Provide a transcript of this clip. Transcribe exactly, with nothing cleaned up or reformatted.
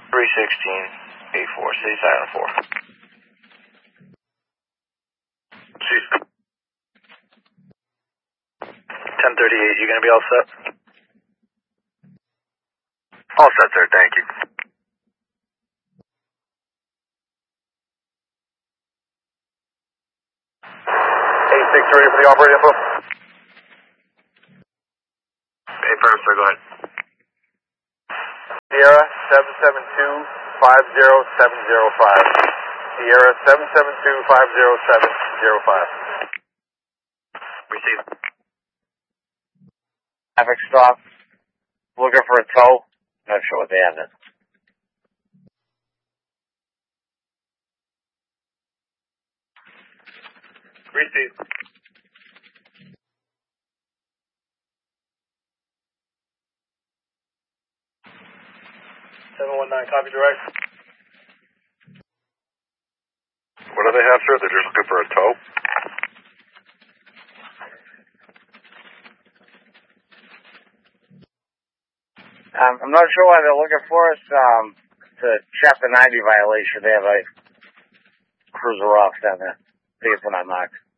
three sixteen, eight four, city silent four. Jeez. ten thirty-eight, you gonna be all set? All set, sir, thank you. eight six, ready for the operating info? Hey, firm, sir, go ahead. Sierra seven seven two, five zero seven zero five. Sierra seven seven two, five zero seven zero five. Receive. Traffic stop. Looking for a tow. Not sure what they have there. Receive. seven one nine, copy direct. What do they have, sir? They're just looking for a tow? Um, I'm not sure why they're looking for us. Um, it's a Chapter ninety violation. They have a cruiser off down there. I think it's on that mark.